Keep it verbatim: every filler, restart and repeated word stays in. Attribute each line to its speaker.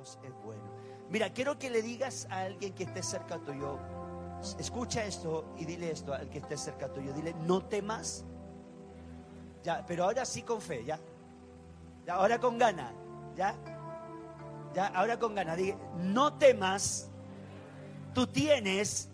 Speaker 1: Dios es bueno. Mira, quiero que le digas a alguien que esté cerca tuyo, escucha esto y dile esto al que esté cerca tuyo. Dile, no temas. Ya, pero ahora sí con fe, ya. Ya, ahora con gana, ya. Ya, ahora con gana. Dile, no temas. Tú tienes